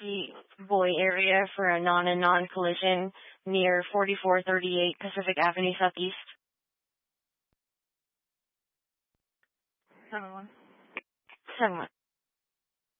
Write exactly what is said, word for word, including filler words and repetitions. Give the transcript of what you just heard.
the Boy area for a non and non collision near forty-four thirty-eight Pacific Avenue Southeast. seven one. seven one.